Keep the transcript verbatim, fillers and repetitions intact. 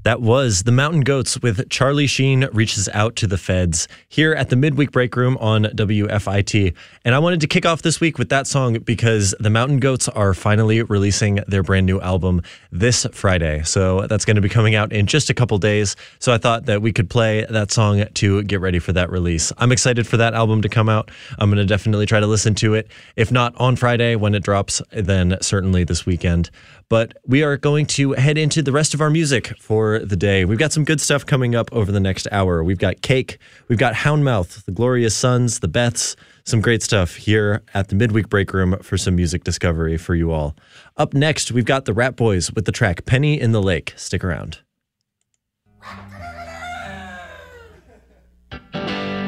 That was the Mountain Goats with Charlie Sheen Reaches Out to the Feds here at the Midweek Break Room on W F I T. And I wanted to kick off this week with that song because the Mountain Goats are finally releasing their brand new album this Friday. So that's going to be coming out in just a couple days. So I thought that we could play that song to get ready for that release. I'm excited for that album to come out. I'm going to definitely try to listen to it. If not on Friday when it drops, then certainly this weekend. But we are going to head into the rest of our music for the day. We've got some good stuff coming up over the next hour. We've got Cake, we've got Houndmouth, the Glorious Sons, the Beths, some great stuff here at the Midweek Break Room for some music discovery for you all. Up next, we've got the Rat Boys with the track Penny in the Lake. Stick around.